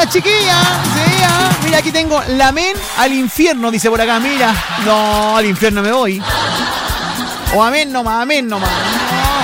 chiquillas. Sí, mira, aquí tengo la amén al infierno, dice por acá. Mira, no, al infierno me voy. O amén nomás, amén nomás.